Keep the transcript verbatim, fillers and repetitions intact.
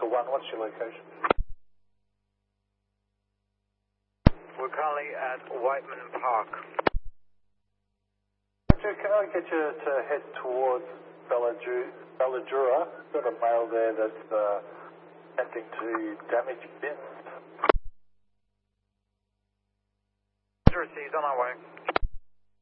Delta one, what's your location? We're currently at Whiteman Park. Can I get you to head towards Belladura? Got a male there that's uh, attempting to damage bins. Received, on our way.